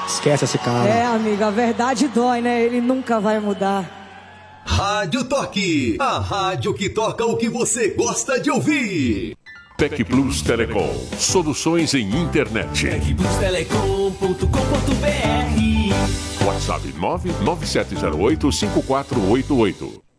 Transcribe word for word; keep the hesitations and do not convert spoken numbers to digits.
Esquece esse cara. É, amiga, a verdade dói, né? Ele nunca vai mudar. Rádio Toque, a rádio que toca o que você gosta de ouvir. Tec Plus Telecom, soluções em internet. tec plus telecom ponto com ponto br. WhatsApp nove nove sete zero oito cinco quatro oito oito.